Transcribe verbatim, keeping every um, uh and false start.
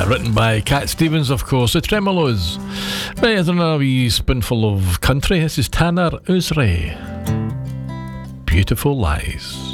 Uh, written by Cat Stevens, of course. The Tremolos. Right, here's another wee spoonful of country. This is Tanner Usry. Beautiful Lies.